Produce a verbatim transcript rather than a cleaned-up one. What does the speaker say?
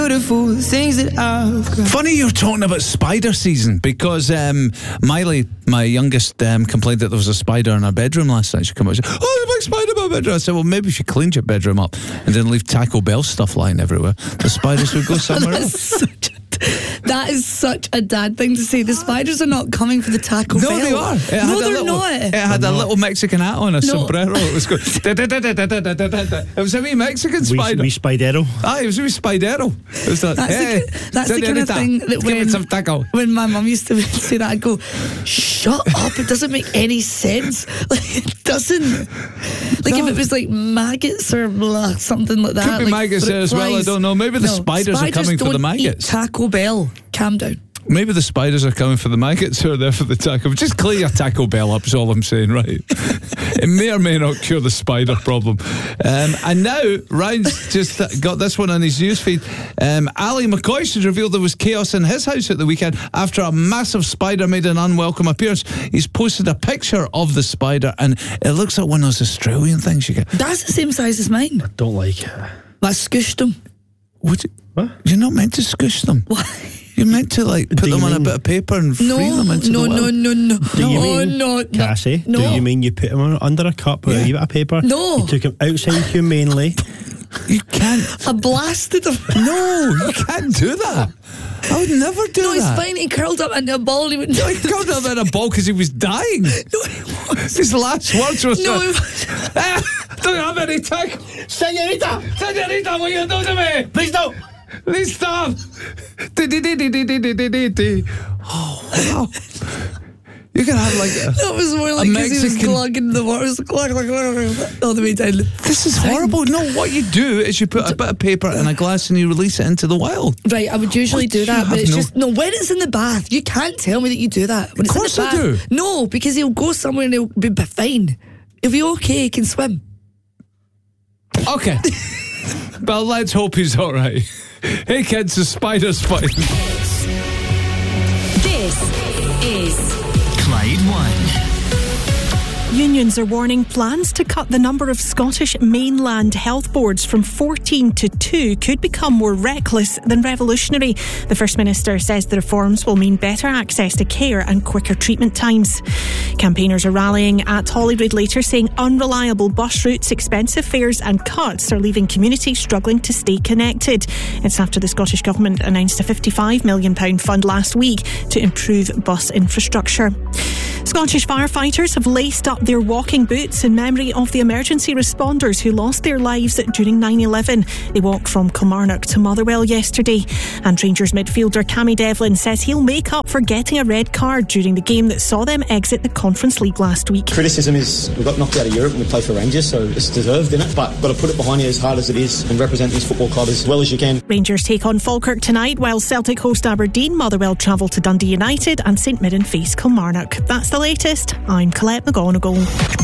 Beautiful things that I've got. Funny you're talking about spider season, because um, Miley, my youngest, um, complained that there was a spider in her bedroom last night. She came out and said, "Oh, there's a big spider in my bedroom." I said, well, maybe if you cleaned your bedroom up and didn't leave Taco Bell stuff lying everywhere, the spiders would go somewhere else. Such a, that is such a dad thing to say. The spiders are not coming for the Taco No, Bell. they are. It no, they're little, not. It had a little Mexican hat on, a No. sombrero. It was going. It was a wee Mexican spider. Wee, wee spidero. Ah, it was a wee spidero. It was like, That's hey, the, that's the kind of thing that give me when, some taco. when my mum used to say that, I'd go, shut up, it doesn't make any sense. Like, it doesn't. Like, No. if it was like maggots or blah, something like that. Could be like maggots fruit there as well, I flies. don't know. Maybe the No, spiders are coming for the don't maggots. Eat Taco Bell. Calm down. Maybe the spiders are coming for the maggots who are there for the taco. Just clear your Taco Bell up is all I'm saying, right? It may or may not cure the spider problem. Um, and now, Ryan's just got this one on his newsfeed. Um, Ali McCoy has revealed there was chaos in his house at the weekend after a massive spider made an unwelcome appearance. He's posted a picture of the spider and it looks like one of those Australian things you get. That's the same size as mine. Don't like it. I scooshed them. Would you, What? You're not meant to squish them. Why? You're meant to like put Do you them on a mean- bit of paper and free No, them into no, the no, wild. no, no. Do you oh, mean, no, no. Cassie, No. do you mean you put them on, under a cup with Yeah. a wee bit of paper? No. You took them outside humanely. You can't. I blasted them. No, you can't do that. I would never do No, it's that. fine. He curled up into a ball. He went. No, he curled up in a ball because he was dying. No, he was. His last words were, No, he was. "Ah, don't have any taco. Senorita! Senorita, what you do to me? Please don't! Please stop. Oh, wow. You can have like a... That was more like because he was Mexican- glugging the water. It was glug, glug, glug, glug, all the way down. This is horrible. No, what you do is you put a bit of paper in a glass and you release it into the wild. Right, I would usually What, do you that, but have it's no- just no. When it's in the bath, you can't tell me that you do that. When Of it's course in the I bath, do. No, because he'll go somewhere and he'll be b- fine. He'll be okay. He can swim. Okay. But let's hope he's all right. Hey, kids, the spider's fine. This is Clyde One. Unions are warning plans to cut the number of Scottish mainland health boards from fourteen to two could become more reckless than revolutionary. The First Minister says the reforms will mean better access to care and quicker treatment times. Campaigners are rallying at Holyrood later, saying unreliable bus routes, expensive fares and cuts are leaving communities struggling to stay connected. It's after the Scottish Government announced a fifty-five million pounds fund last week to improve bus infrastructure. Scottish firefighters have laced up their walking boots in memory of the emergency responders who lost their lives during nine eleven. They walked from Kilmarnock to Motherwell yesterday. And Rangers midfielder Cammy Devlin says he'll make up for getting a red card during the game that saw them exit the Conference League last week. Criticism is we got knocked out of Europe and we play for Rangers, so it's deserved, isn't it? But got to put it behind you as hard as it is and represent this football club as well as you can. Rangers take on Falkirk tonight, while Celtic host Aberdeen. Motherwell travel to Dundee United and St Mirren face Kilmarnock. That's the latest. I'm Colette McGonigal.